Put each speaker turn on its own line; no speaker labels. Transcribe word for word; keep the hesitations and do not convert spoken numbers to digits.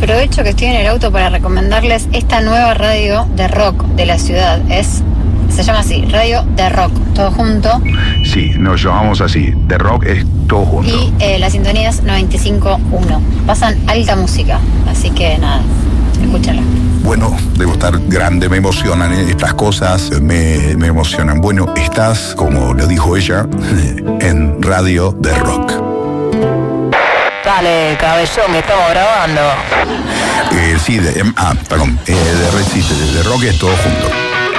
aprovecho que estoy en el auto para recomendarles esta nueva radio de rock de la ciudad. Es, se llama así, Radio de Rock, todo junto.
Sí, nos llamamos así, de rock es todo junto.
Y eh, la sintonía es noventa y cinco punto uno. Pasan alta música, así que nada, escúchala.
Bueno, debo estar grande, me emocionan ¿eh? Estas cosas, me, me emocionan. Bueno, estás, como lo dijo ella, en Radio de Rock.
Dale, cabezón, que estamos grabando.
Eh, sí, de, ah, perdón, eh, de, sí, de, de Rock es todo junto.